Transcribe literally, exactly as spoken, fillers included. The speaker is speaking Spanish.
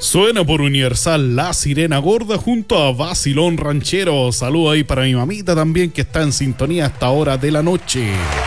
Suena por Universal La Sirena Gorda junto a Vacilón Ranchero. Saludo ahí para mi mamita también que está en sintonía a esta hora de la noche.